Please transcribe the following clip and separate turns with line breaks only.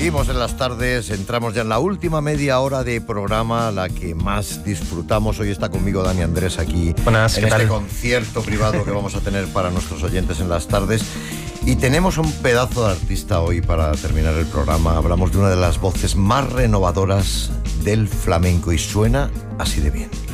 Seguimos en las tardes, entramos ya en la última media hora de programa, la que más disfrutamos. Hoy está conmigo Dani Andrés aquí.
Buenas,
en este concierto privado que vamos a tener para nuestros oyentes en las tardes. Y tenemos un pedazo de artista hoy para terminar el programa. Hablamos de una de las voces más renovadoras del flamenco y suena así de bien.